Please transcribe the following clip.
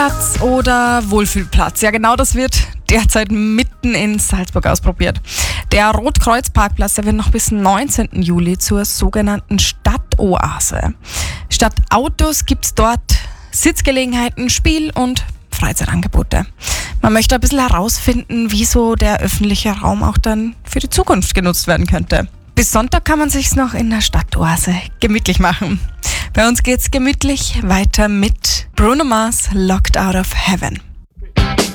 Platz oder Wohlfühlplatz. Ja, genau das wird derzeit mitten in Salzburg ausprobiert. Der Rotkreuz-Parkplatz, der wird noch bis 19. Juli zur sogenannten Stadtoase. Statt Autos gibt es dort Sitzgelegenheiten, Spiel- und Freizeitangebote. Man möchte ein bisschen herausfinden, wie so der öffentliche Raum auch dann für die Zukunft genutzt werden könnte. Bis Sonntag kann man sich's noch in der Stadtoase gemütlich machen. Bei uns geht's gemütlich weiter mit Bruno Mars, Locked Out of Heaven.